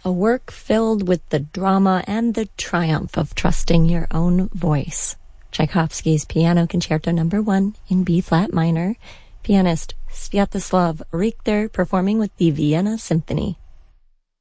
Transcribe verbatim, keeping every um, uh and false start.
A work filled with the drama and the triumph of trusting your own voice. Tchaikovsky's Piano Concerto Number One in B-flat minor. Pianist Sviatoslav Richter performing with the Vienna Symphony.